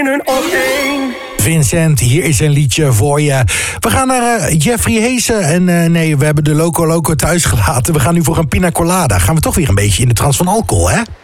Vincent, hier is een liedje voor je. We gaan naar Jeffrey Heesen. En nee, we hebben de Loco Loco thuis gelaten. We gaan nu voor een pina colada. Gaan we toch weer een beetje in de trance van alcohol, hè?